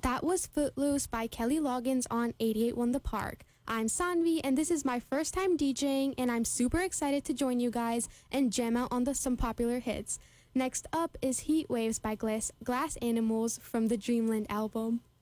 That was Footloose by Kelly Loggins on 88.1 The Park. I'm Sanvi, and this is my first time DJing, and I'm super excited to join you guys and jam out on some popular hits. Next up is Heat Waves by Glass Animals from the Dreamland album.